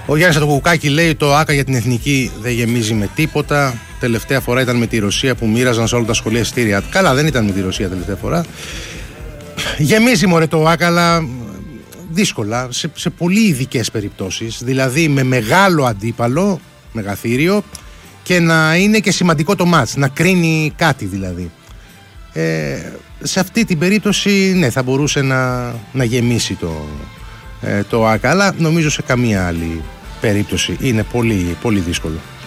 Ο Γιάννης Ατοκουκάκη λέει: το ΆΚΑ για την εθνική δεν γεμίζει με τίποτα. Τελευταία φορά ήταν με τη Ρωσία που μοίραζαν σε όλα τα σχολεία εισιτήρια. Καλά, δεν ήταν με τη Ρωσία τελευταία φορά. Γεμίζει μωρέ το ΆΚΑ, αλλά δύσκολα, σε πολύ ειδικές περιπτώσεις. Δηλαδή με μεγάλο αντίπαλο, μεγαθύριο, και να είναι και σημαντικό το μάτς, να κρίνει κάτι δηλαδή. Σε αυτή την περίπτωση, ναι, θα μπορούσε να γεμίσει το ΆΚΑ, αλλά νομίζω σε καμία άλλη περίπτωση είναι πολύ, πολύ δύσκολο.